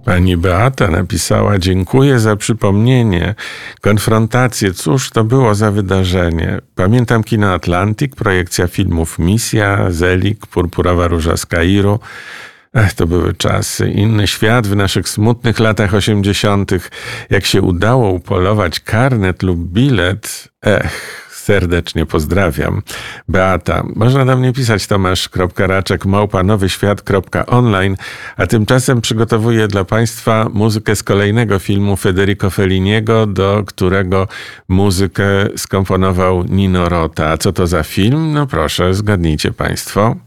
Pani Beata napisała: dziękuję za przypomnienie. Konfrontację, cóż to było za wydarzenie? Pamiętam kino Atlantic, projekcja filmów Misja, Zelik, Purpurowa Róża z Kairu. To były czasy. Inny świat w naszych smutnych latach 80. Jak się udało upolować karnet lub bilet, serdecznie pozdrawiam. Beata. Można do mnie pisać tomasz.raczek@nowyświat.online, a tymczasem przygotowuję dla Państwa muzykę z kolejnego filmu Federico Felliniego, do którego muzykę skomponował Nino Rota. A co to za film? No proszę, zgadnijcie Państwo.